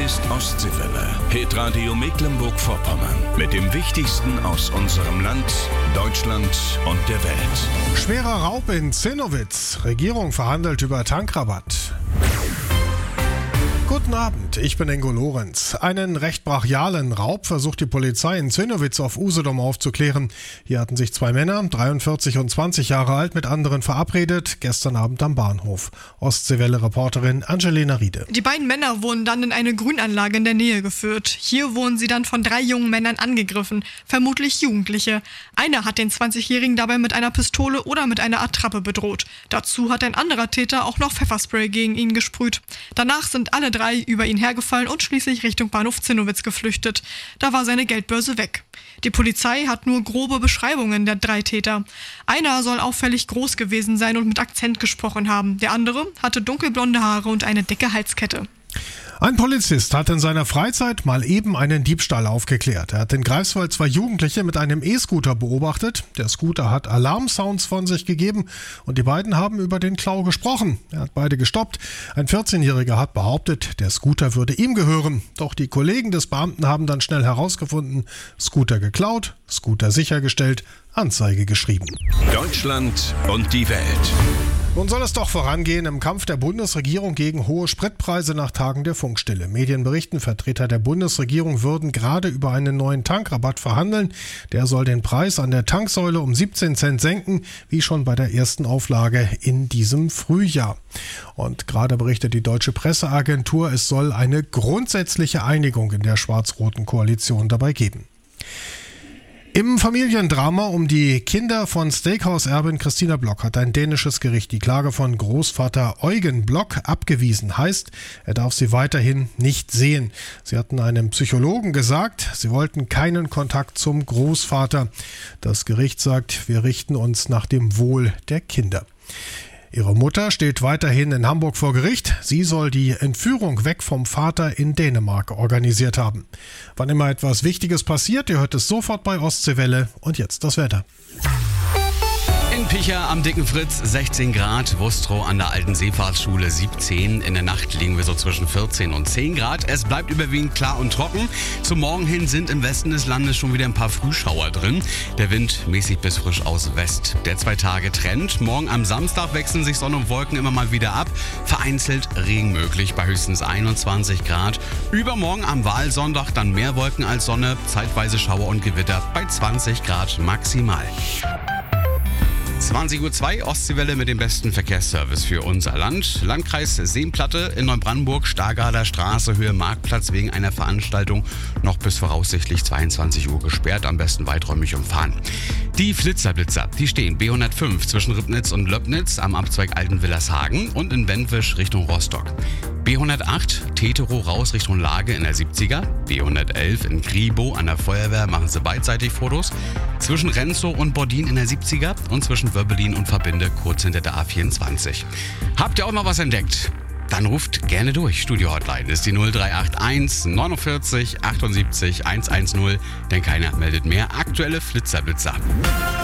ist Ostseewelle. Hitradio Mecklenburg-Vorpommern. Mit dem Wichtigsten aus unserem Land, Deutschland und der Welt. Schwerer Raub in Zinnowitz. Regierung verhandelt über Tankrabatt. Guten Abend, ich bin Ingo Lorenz. Einen recht brachialen Raub versucht die Polizei in Zinnowitz auf Usedom aufzuklären. Hier hatten sich zwei Männer, 43 und 20 Jahre alt, mit anderen verabredet, gestern Abend am Bahnhof. Ostseewelle-Reporterin Angelina Riede. Die beiden Männer wurden dann in eine Grünanlage in der Nähe geführt. Hier wurden sie dann von 3 jungen Männern angegriffen, vermutlich Jugendliche. Einer hat den 20-Jährigen dabei mit einer Pistole oder mit einer Attrappe bedroht. Dazu hat ein anderer Täter auch noch Pfefferspray gegen ihn gesprüht. Danach sind alle 3 über ihn hergefallen und schließlich Richtung Bahnhof Zinnowitz geflüchtet. Da war seine Geldbörse weg. Die Polizei hat nur grobe Beschreibungen der 3 Täter. Einer soll auffällig groß gewesen sein und mit Akzent gesprochen haben. Der andere hatte dunkelblonde Haare und eine dicke Halskette. Ein Polizist hat in seiner Freizeit mal eben einen Diebstahl aufgeklärt. Er hat in Greifswald 2 Jugendliche mit einem E-Scooter beobachtet. Der Scooter hat Alarmsounds von sich gegeben und die beiden haben über den Klau gesprochen. Er hat beide gestoppt. Ein 14-Jähriger hat behauptet, der Scooter würde ihm gehören. Doch die Kollegen des Beamten haben dann schnell herausgefunden, Scooter geklaut, Scooter sichergestellt, Anzeige geschrieben. Deutschland und die Welt. Nun soll es doch vorangehen im Kampf der Bundesregierung gegen hohe Spritpreise nach Tagen der Funkstille. Medien berichten, Vertreter der Bundesregierung würden gerade über einen neuen Tankrabatt verhandeln. Der soll den Preis an der Tanksäule um 17 Cent senken, wie schon bei der ersten Auflage in diesem Frühjahr. Und gerade berichtet die Deutsche Presseagentur, es soll eine grundsätzliche Einigung in der schwarz-roten Koalition dabei geben. Im Familiendrama um die Kinder von Steakhouse-Erbin Christina Block hat ein dänisches Gericht die Klage von Großvater Eugen Block abgewiesen. Heißt, er darf sie weiterhin nicht sehen. Sie hatten einem Psychologen gesagt, sie wollten keinen Kontakt zum Großvater. Das Gericht sagt, wir richten uns nach dem Wohl der Kinder. Ihre Mutter steht weiterhin in Hamburg vor Gericht. Sie soll die Entführung weg vom Vater in Dänemark organisiert haben. Wann immer etwas Wichtiges passiert, ihr hört es sofort bei Ostseewelle. Und jetzt das Wetter. In Picha am Dicken Fritz 16 Grad, Wustrow an der Alten Seefahrtsschule 17. In der Nacht liegen wir so zwischen 14 und 10 Grad. Es bleibt überwiegend klar und trocken. Zum Morgen hin sind im Westen des Landes schon wieder ein paar Frühschauer drin. Der Wind mäßig bis frisch aus West. Der 2-Tage-Trend. Morgen am Samstag wechseln sich Sonne und Wolken immer mal wieder ab. Vereinzelt Regen möglich bei höchstens 21 Grad. Übermorgen am Wahlsonntag dann mehr Wolken als Sonne. Zeitweise Schauer und Gewitter bei 20 Grad maximal. 20:02 Uhr, Ostseewelle mit dem besten Verkehrsservice für unser Land. Landkreis Seenplatte in Neubrandenburg, Stargarder Straße, Höhe Marktplatz, wegen einer Veranstaltung noch bis voraussichtlich 22 Uhr gesperrt, am besten weiträumig umfahren. Die Flitzerblitzer, die stehen B105 zwischen Ribnitz und Löbnitz am Abzweig Altenwillershagen und in Wendwisch Richtung Rostock. B108 Tetero raus Richtung Lage in der 70er. B111 in Gribo an der Feuerwehr machen sie beidseitig Fotos. Zwischen Renzow und Bordin in der 70er und zwischen Wöbbelin und Verbinde kurz hinter der A24. Habt ihr auch noch was entdeckt? Dann ruft gerne durch. Studio-Hotline ist die 0381 49 78 110, denn keiner meldet mehr aktuelle Flitzerblitzer.